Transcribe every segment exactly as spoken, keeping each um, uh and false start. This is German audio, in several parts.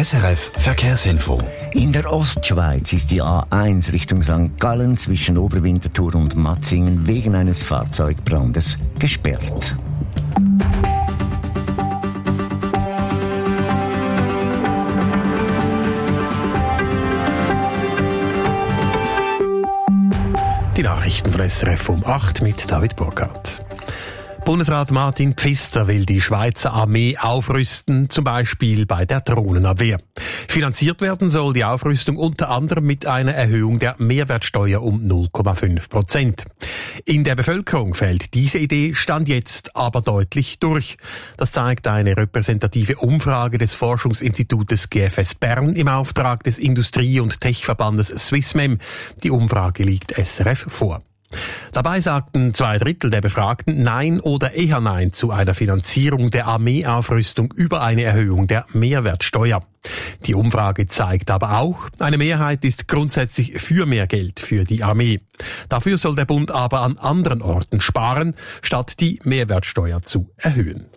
S R F Verkehrsinfo. In der Ostschweiz ist die A eins Richtung Sankt Gallen zwischen Oberwinterthur und Matzingen wegen eines Fahrzeugbrandes gesperrt. Die Nachrichten von S R F um acht mit David Burkhardt. Bundesrat Martin Pfister will die Schweizer Armee aufrüsten, zum Beispiel bei der Drohnenabwehr. Finanziert werden soll die Aufrüstung unter anderem mit einer Erhöhung der Mehrwertsteuer um null Komma fünf Prozent. In der Bevölkerung fällt diese Idee Stand jetzt aber deutlich durch. Das zeigt eine repräsentative Umfrage des Forschungsinstitutes G F S Bern im Auftrag des Industrie- und Techverbandes Swissmem. Die Umfrage liegt S R F vor. Dabei sagten zwei Drittel der Befragten Nein oder eher Nein zu einer Finanzierung der Armeeaufrüstung über eine Erhöhung der Mehrwertsteuer. Die Umfrage zeigt aber auch, eine Mehrheit ist grundsätzlich für mehr Geld für die Armee. Dafür soll der Bund aber an anderen Orten sparen, statt die Mehrwertsteuer zu erhöhen.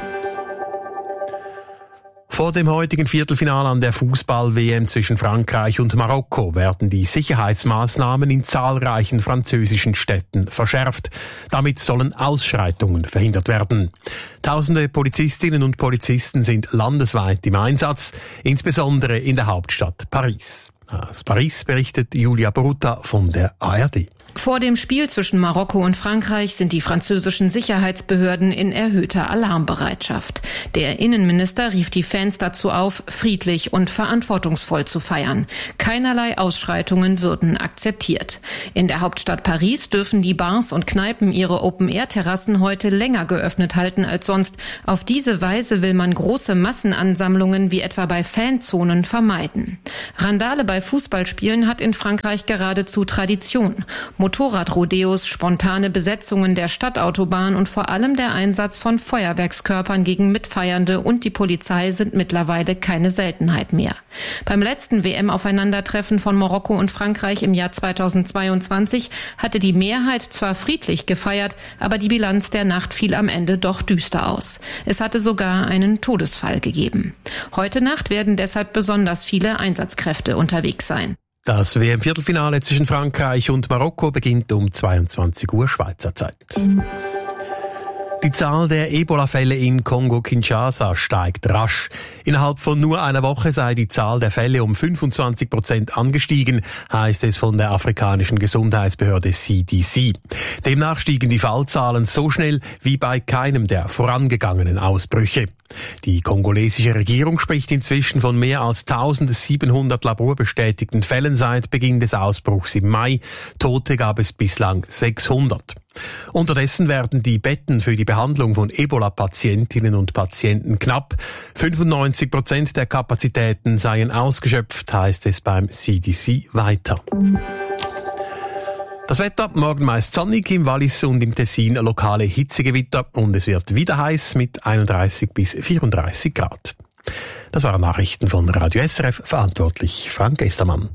Vor dem heutigen Viertelfinale an der Fußball-W M zwischen Frankreich und Marokko werden die Sicherheitsmaßnahmen in zahlreichen französischen Städten verschärft. Damit sollen Ausschreitungen verhindert werden. Tausende Polizistinnen und Polizisten sind landesweit im Einsatz, insbesondere in der Hauptstadt Paris. Aus Paris berichtet Julia Bruta von der A R D. Vor dem Spiel zwischen Marokko und Frankreich sind die französischen Sicherheitsbehörden in erhöhter Alarmbereitschaft. Der Innenminister rief die Fans dazu auf, friedlich und verantwortungsvoll zu feiern. Keinerlei Ausschreitungen würden akzeptiert. In der Hauptstadt Paris dürfen die Bars und Kneipen ihre Open-Air-Terrassen heute länger geöffnet halten als sonst. Auf diese Weise will man große Massenansammlungen wie etwa bei Fanzonen vermeiden. Randale bei Fußballspielen hat in Frankreich geradezu Tradition. Motorradrodeos, spontane Besetzungen der Stadtautobahn und vor allem der Einsatz von Feuerwerkskörpern gegen Mitfeiernde und die Polizei sind mittlerweile keine Seltenheit mehr. Beim letzten W M-Aufeinandertreffen von Marokko und Frankreich im Jahr zweitausendzweiundzwanzig hatte die Mehrheit zwar friedlich gefeiert, aber die Bilanz der Nacht fiel am Ende doch düster aus. Es hatte sogar einen Todesfall gegeben. Heute Nacht werden deshalb besonders viele Einsatzkräfte unterwegs sein. Das W M-Viertelfinale zwischen Frankreich und Marokko beginnt um zweiundzwanzig Uhr Schweizer Zeit. Die Zahl der Ebola-Fälle in Kongo-Kinshasa steigt rasch. Innerhalb von nur einer Woche sei die Zahl der Fälle um fünfundzwanzig Prozent angestiegen, heißt es von der afrikanischen Gesundheitsbehörde C D C. Demnach stiegen die Fallzahlen so schnell wie bei keinem der vorangegangenen Ausbrüche. Die kongolesische Regierung spricht inzwischen von mehr als eintausendsiebenhundert laborbestätigten Fällen seit Beginn des Ausbruchs im Mai. Tote gab es bislang sechshundert. Unterdessen werden die Betten für die Behandlung von Ebola-Patientinnen und Patienten knapp. fünfundneunzig Prozent der Kapazitäten seien ausgeschöpft, heißt es beim C D C weiter. Das Wetter, morgen meist sonnig, im Wallis und im Tessin lokale Hitzegewitter und es wird wieder heiß mit einunddreißig bis vierunddreißig Grad. Das waren Nachrichten von Radio S R F, verantwortlich Frank Estermann.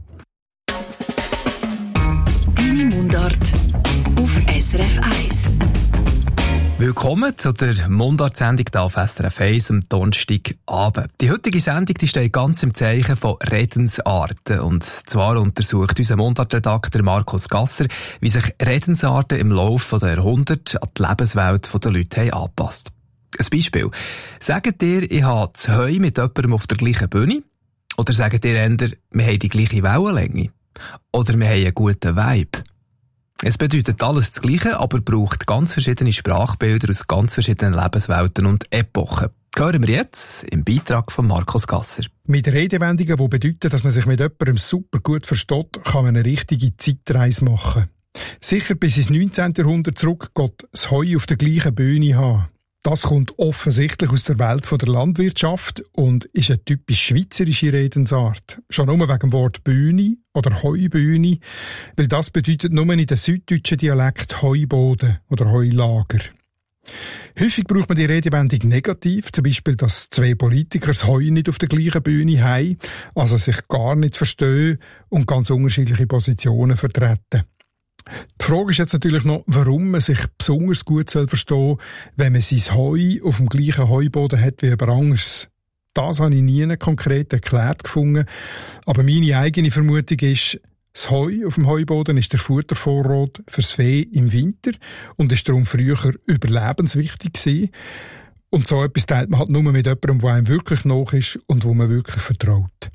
Deine Mundart auf S R F eins. Willkommen zu der Mundart-Sendung hier auf S R F eins am Donnerstagabend. Die heutige Sendung die steht ganz im Zeichen von Redensarten. Und zwar untersucht unser Mundart-Redakteur Markus Gasser, wie sich Redensarten im Laufe der Jahrhunderte an die Lebenswelt der Leute haben angepasst. Ein Beispiel. Sagt ihr, ich habe das Heu mit jemandem auf der gleichen Bühne? Oder sagt ihr eher, wir haben die gleiche Wellenlänge? Oder wir haben einen guten Vibe? Es bedeutet alles das Gleiche, aber braucht ganz verschiedene Sprachbilder aus ganz verschiedenen Lebenswelten und Epochen. Hören wir jetzt im Beitrag von Markus Gasser. Mit Redewendungen, die bedeuten, dass man sich mit jemandem super gut versteht, kann man eine richtige Zeitreise machen. Sicher bis ins neunzehnten Jahrhundert zurück geht das Heu auf der gleichen Bühne haben. Das kommt offensichtlich aus der Welt der Landwirtschaft und ist eine typisch schweizerische Redensart. Schon nur wegen dem Wort Bühne oder Heubühne, weil das bedeutet nur in den süddeutschen Dialekt Heuboden oder Heulager. Häufig braucht man die Redewendung negativ, zum Beispiel, dass zwei Politiker das Heu nicht auf der gleichen Bühne haben, also sich gar nicht verstehen und ganz unterschiedliche Positionen vertreten. Die Frage ist jetzt natürlich noch, warum man sich besonders gut verstehen soll, wenn man sein Heu auf dem gleichen Heuboden hat wie jemand anderes. das habe ich nie konkret erklärt gefunden. Aber meine eigene Vermutung ist, das Heu auf dem Heuboden ist der Futtervorrat fürs Vieh im Winter und ist darum früher überlebenswichtig gewesen. Und so etwas teilt man halt nur mit jemandem, der einem wirklich nach ist und wo man wirklich vertraut.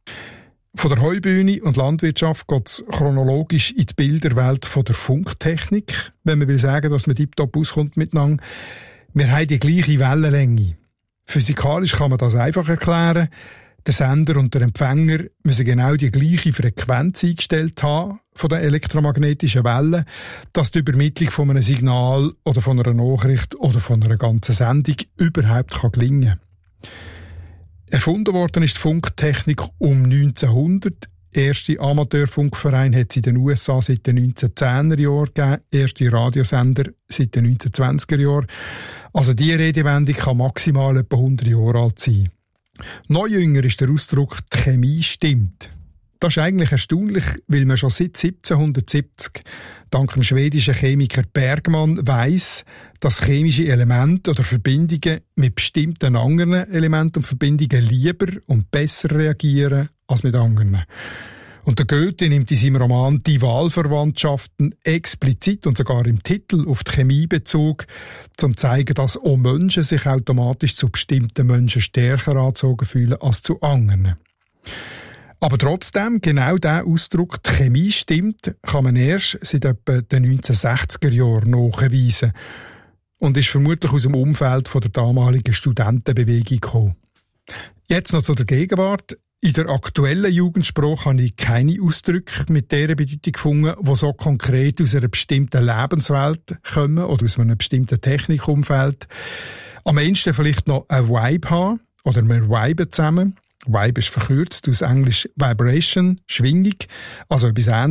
Von der Heubühne und Landwirtschaft geht es chronologisch in die Bilderwelt von der Funktechnik, wenn man will sagen, dass man tiptop auskommt miteinander. Wir haben die gleiche Wellenlänge. Physikalisch kann man das einfach erklären. Der Sender und der Empfänger müssen genau die gleiche Frequenz eingestellt haben von den elektromagnetischen Wellen, dass die Übermittlung von einem Signal oder von einer Nachricht oder von einer ganzen Sendung überhaupt gelingen kann. Erfunden worden ist die Funktechnik um neunzehnhundert. Der erste Amateurfunkverein hat es in den U S A seit den neunzehnhundertzehner Jahren gegeben, erste Radiosender seit den neunzehnhundertzwanziger Jahren. Also diese Redewendung kann maximal etwa hundert Jahre alt sein. Noch jünger ist der Ausdruck «die Chemie stimmt». Das ist eigentlich erstaunlich, weil man schon seit siebzehnhundertsiebzig dank dem schwedischen Chemiker Bergman weiss, dass chemische Elemente oder Verbindungen mit bestimmten anderen Elementen und Verbindungen lieber und besser reagieren als mit anderen. Und der Goethe nimmt in seinem Roman «Die Wahlverwandtschaften» explizit und sogar im Titel auf die Chemie Bezug, um zu zeigen, dass auch Menschen sich automatisch zu bestimmten Menschen stärker angezogen fühlen als zu anderen. Aber trotzdem, genau dieser Ausdruck, die Chemie stimmt, kann man erst seit etwa den neunzehnhundertsechziger Jahren nachweisen und ist vermutlich aus dem Umfeld von der damaligen Studentenbewegung gekommen. Jetzt noch zu der Gegenwart. In der aktuellen Jugendsprache habe ich keine Ausdrücke mit dieser Bedeutung gefunden, die so konkret aus einer bestimmten Lebenswelt kommen oder aus einem bestimmten Technikumfeld. Am ehesten vielleicht noch ein Vibe haben oder wir viben zusammen. Vibe ist verkürzt aus Englisch Vibration, Schwingung, also etwas Ähnliches.